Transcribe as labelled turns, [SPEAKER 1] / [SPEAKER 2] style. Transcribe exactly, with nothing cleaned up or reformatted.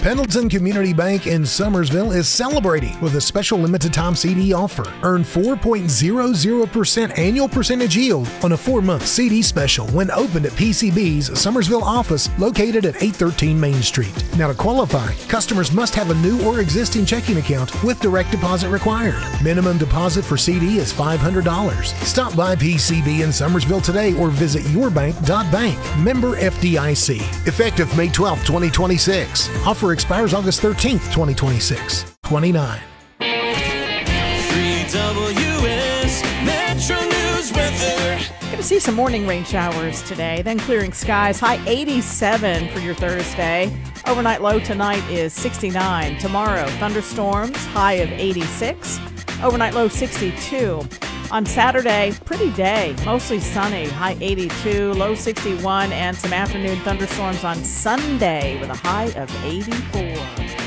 [SPEAKER 1] Pendleton Community Bank in Summersville is celebrating with a special limited-time C D offer. Earn four point zero zero percent annual percentage yield on a four-month C D special when opened at P C B's Summersville office located at eight thirteen Main Street. Now, to qualify, customers must have a new or existing checking account with direct deposit required. Minimum deposit for C D is five hundred dollars. Stop by P C B in Summersville today or visit your bank dot bank. Member F D I C. Effective May twelfth, twenty twenty-six. Offer expires August thirteenth, twenty twenty-six. twenty-nine.
[SPEAKER 2] three W S Metro News weather.
[SPEAKER 3] Going to see some morning rain showers today, then clearing skies. High eighty-seven for your Thursday. Overnight low tonight is sixty-nine. Tomorrow, thunderstorms, high of eighty-six. Overnight low sixty-two. On Saturday, pretty day, mostly sunny, high eighty-two, low sixty-one, and some afternoon thunderstorms on Sunday with a high of eighty-four.